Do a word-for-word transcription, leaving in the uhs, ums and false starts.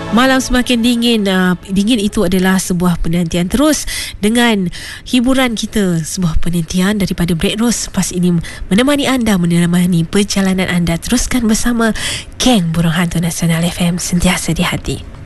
Malam semakin dingin. uh, Dingin itu adalah sebuah penantian. Terus dengan hiburan kita, sebuah penantian daripada Break Rose Lepas ini menemani anda, menemani perjalanan anda. Teruskan bersama Geng Burung Hantu Nasional F M, sentiasa di hati.